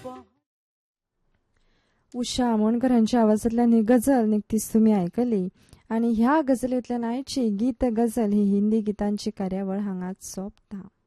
उषा आमोणकरांच्या आवाजातल्यान ही गझल निकतीच तुम्ही ऐकली. आणि ह्या गझलेंतल्यान आयची गीत गझल ही हिंदी गितांची कार्यावळ हांगाच सोंपता.